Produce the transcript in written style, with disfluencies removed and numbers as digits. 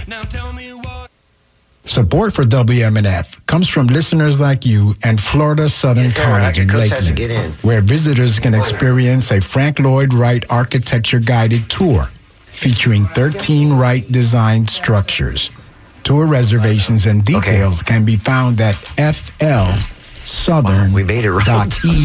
Support for WMNF comes from listeners like you and Florida Southern College in Lakeland, where visitors can experience a Frank Lloyd Wright architecture guided tour featuring 13 Wright designed structures. Tour reservations and details can be found at flsouthern.edu.